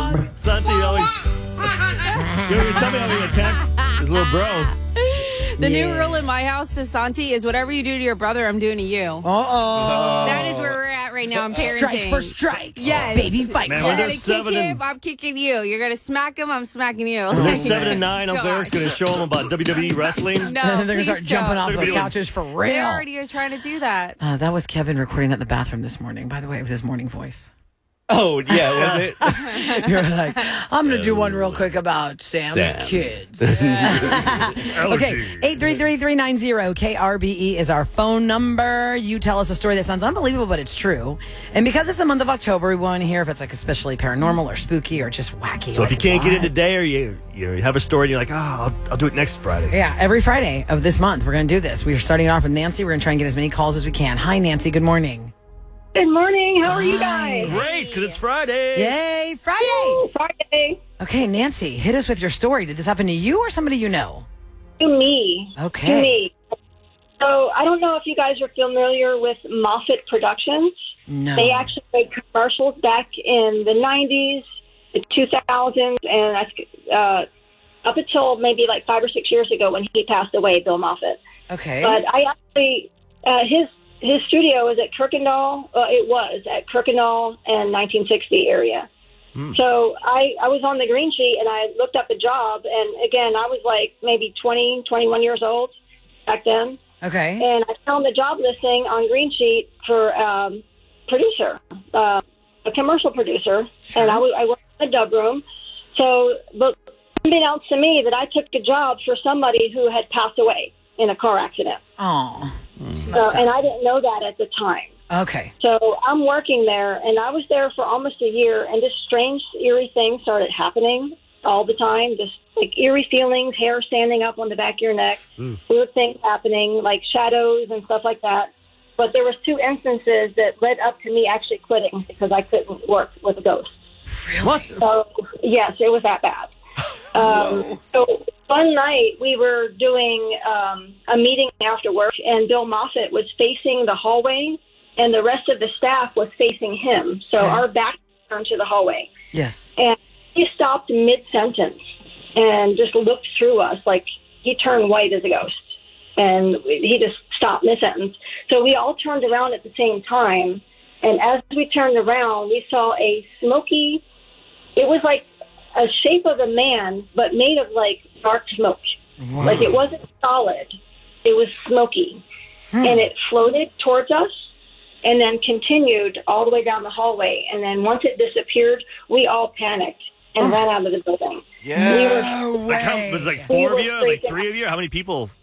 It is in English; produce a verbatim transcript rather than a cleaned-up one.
dog. Santi always. You know, you tell me how he attacks his little bro. The yeah. new rule in my house to Santi is whatever you do to your brother, I'm doing to you. Uh-oh. That is where we're at right now in parenting. Strike for strike. Yes. Baby fight. Man, You're when going they're to kick seven him, and- I'm kicking you. You're going to smack him, I'm smacking you. When they're seven and nine, Uncle Gosh. Eric's going to show them about W W E wrestling. No, They're going to please start jumping don't. off the couches for real. They already are trying to do that. Uh, that was Kevin recording that in the bathroom this morning, by the way, with his morning voice. Oh, yeah, was it? You're like, I'm going to do one real quick about Sam's Sam. kids. Allergies. Okay, eight three three, three nine zero, K R B E is our phone number. You tell us a story that sounds unbelievable, but it's true. And because it's the month of October, we want to hear if it's like especially paranormal or spooky or just wacky. So like, if you can't what? get it today or you, you have a story and you're like, oh, I'll, I'll do it next Friday. Yeah, every Friday of this month, we're going to do this. We are starting it off with Nancy. We're going to try and get as many calls as we can. Hi, Nancy. Good morning. Good morning. How are you guys? Great, because it's Friday. Yay, Friday. Woo, Friday. Okay, Nancy, hit us with your story. Did this happen to you or somebody you know? To me. Okay. To me. So I don't know if you guys are familiar with Moffat Productions. No. They actually made commercials back in the nineties, the two thousands, and uh, up until maybe like five or six years ago when he passed away, Bill Moffat. Okay. But I actually, uh, his his studio was at Kirkendall. Uh, it was at Kirkendall and nineteen sixty area. Hmm. So I, I was on the green sheet and I looked up a job. And again, I was like maybe twenty, twenty-one years old back then. Okay. And I found the job listing on green sheet for um, producer, uh, a commercial producer. Sure. And I, w- I worked in the dub room. So, but unbeknownst to me that I took a job for somebody who had passed away in a car accident. Oh. So, and I didn't know that at the time. Okay. So I'm working there, and I was there for almost a year, and just strange, eerie things started happening all the time. Just like eerie feelings, hair standing up on the back of your neck, Mm. weird things happening, like shadows and stuff like that. But there was two instances that led up to me actually quitting because I couldn't work with a ghost. What? So yes, it was that bad. Um, so one night we were doing um, a meeting after work, and Bill Moffat was facing the hallway, and the rest of the staff was facing him. So Okay. our back turned to the hallway, Yes. and he stopped mid-sentence and just looked through us like he turned white as a ghost, and he just stopped mid-sentence. So we all turned around at the same time, and as we turned around, we saw a smoky. It was like a shape of a man, but made of like dark smoke. Wow. Like it wasn't solid. It was smoky. Hmm. And it floated towards us and then continued all the way down the hallway. And then once it disappeared, we all panicked and ran out of the building. Yeah. We were, No Like, how, way. was it like four of We you? were Like freaking three of you? How many people